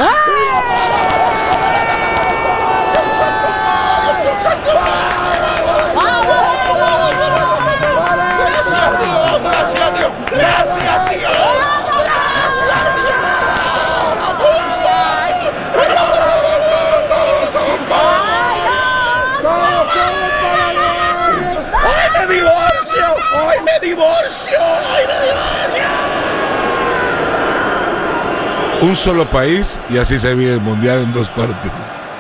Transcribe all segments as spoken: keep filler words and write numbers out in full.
Un solo país y así se vive el mundial en dos partes.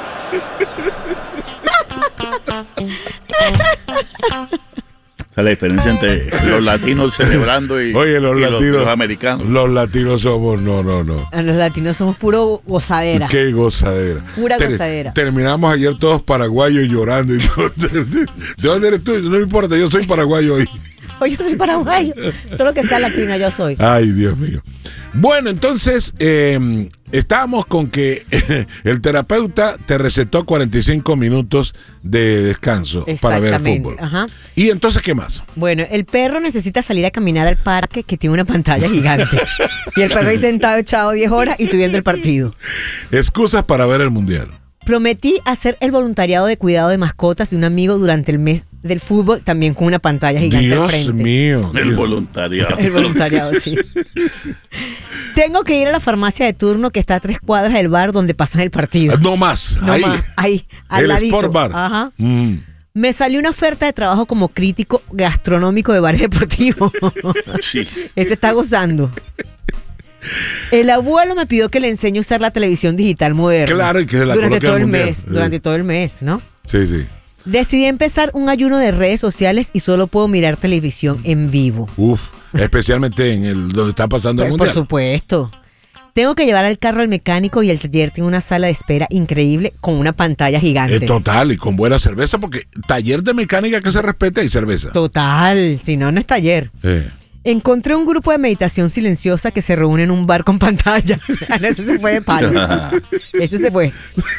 Esa es la diferencia entre los latinos celebrando y, Oye, los, y latinos, los, los americanos. Los latinos somos, no, no, no. Los latinos somos puro gozadera. Qué gozadera. Pura Ter- gozadera. Terminamos ayer todos paraguayos llorando. Y todo. ¿De dónde eres tú? No me importa, yo soy paraguayo hoy. Hoy yo soy paraguayo. Todo lo que sea latino yo soy. Ay, Dios mío. Bueno, entonces eh, estábamos con que el terapeuta te recetó cuarenta y cinco minutos de descanso para ver fútbol. Ajá. ¿Y entonces qué más? Bueno, el perro necesita salir a caminar al parque que tiene una pantalla gigante. Y el perro ahí sentado echado diez horas y tú viendo el partido. Excusas para ver el mundial. Prometí hacer el voluntariado de cuidado de mascotas de un amigo durante el mes del fútbol, también con una pantalla gigante Dios al frente. mío. El Dios. voluntariado. El voluntariado, sí. Tengo que ir a la farmacia de turno que está a tres cuadras del bar donde pasan el partido. No más. No ahí. más, ahí, al El ladito. Sport Bar. Ajá. Mm. Me salió una oferta de trabajo como crítico gastronómico de bares deportivos. Sí. Ese está gozando. El abuelo me pidió que le enseñe a usar la televisión digital moderna. Claro, y que se la durante coloque todo al el mundial. mes, Sí. durante todo el mes, ¿no? Sí, sí. Decidí empezar un ayuno de redes sociales y solo puedo mirar televisión en vivo. Uf, especialmente en el donde está pasando el Por, mundial. por supuesto. Tengo que llevar el carro al mecánico y el taller tiene una sala de espera increíble con una pantalla gigante. Es total, y con buena cerveza, porque taller de mecánica que se respete y cerveza. Total, si no, no es taller. Eh. Encontré un grupo de meditación silenciosa que se reúne en un bar con pantallas. Ese se fue de palo. Ese se fue.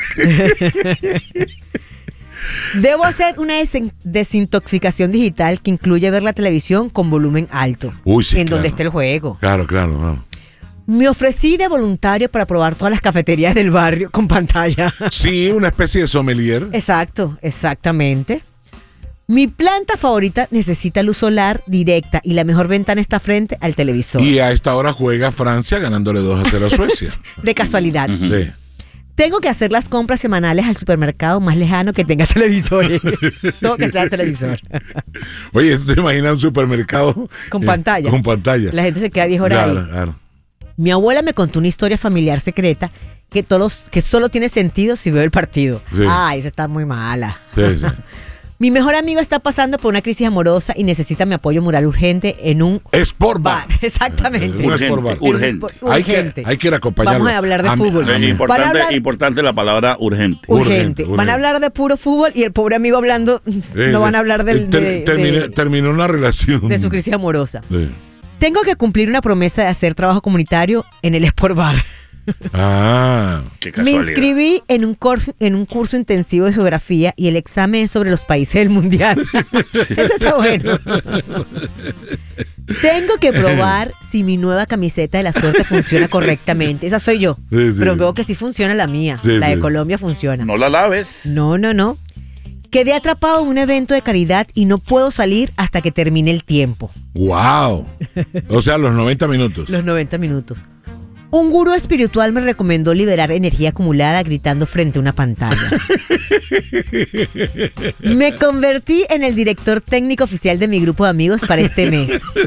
Debo hacer una desen- desintoxicación digital que incluye ver la televisión con volumen alto. Uy, sí, en claro. donde esté el juego. Claro, claro, claro. Me ofrecí de voluntario para probar todas las cafeterías del barrio con pantalla. Sí, una especie de sommelier. Exacto, exactamente. Mi planta favorita necesita luz solar directa y la mejor ventana está frente al televisor. Y a esta hora juega Francia ganándole dos a cero a Suecia. De casualidad. Ujú. Sí. Tengo que hacer las compras semanales al supermercado más lejano que tenga televisores. Todo que sea televisor. Oye, ¿te imaginas un supermercado? Con eh, pantalla. Con pantalla. La gente se queda diez horas Claro, ahí. claro. Mi abuela me contó una historia familiar secreta que, todos, que solo tiene sentido si veo el partido. Sí. Ay, esa está muy mala. Sí, sí. Mi mejor amigo está pasando por una crisis amorosa y necesita mi apoyo moral urgente en un Sport bar. bar. Exactamente. Un Urgente, Sport bar. En un urgente. sport- Hay que, urgente. hay que ir a acompañarlo. Vamos a hablar de A mí- fútbol. a mí- Es importante, Van a hablar- importante la palabra urgente. Urgente. Urgente, Van urgente. a hablar de puro fútbol y el pobre amigo hablando, Eh, no van a hablar del, ter- de, terminé- de- terminó una relación. de su crisis amorosa. Sí. Tengo que cumplir una promesa de hacer trabajo comunitario en el Sport Bar. Ah. Qué Me casualidad. inscribí en un, curso, en un curso intensivo de geografía y el examen es sobre los países del mundial. Eso está bueno. Tengo que probar si mi nueva camiseta de la suerte funciona correctamente. Esa soy yo. Sí, sí. Pero veo que sí funciona la mía. Sí, la de sí. Colombia funciona. No la laves. No, no, no. Quedé atrapado en un evento de caridad y no puedo salir hasta que termine el tiempo. Wow. O sea, los noventa minutos. Los noventa minutos. Un gurú espiritual me recomendó liberar energía acumulada gritando frente a una pantalla. Me convertí en el director técnico oficial de mi grupo de amigos para este mes.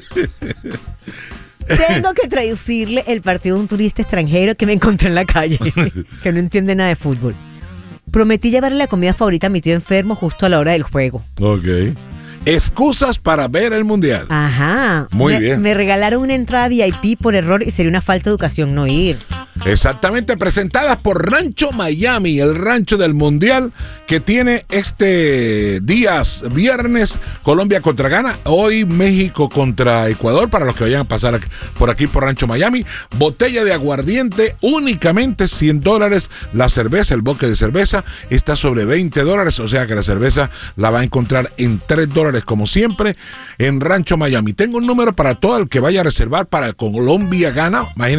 Tengo que traducirle el partido a un turista extranjero que me encontré en la calle, que no entiende nada de fútbol. Prometí llevarle la comida favorita a mi tío enfermo justo a la hora del juego. Ok. Excusas para ver el mundial. Ajá. Muy me, bien. Me regalaron una entrada V I P por error y sería una falta de educación no ir. Exactamente, presentadas por Rancho Miami, el rancho del mundial que tiene este día viernes Colombia contra Ghana, hoy México contra Ecuador, para los que vayan a pasar por aquí por Rancho Miami. Botella de aguardiente, únicamente cien dólares. La cerveza, el boque de cerveza, está sobre veinte dólares, o sea que la cerveza la va a encontrar en tres dólares como siempre en Rancho Miami. Tengo un número para todo el que vaya a reservar para Colombia Ghana. Imagínense.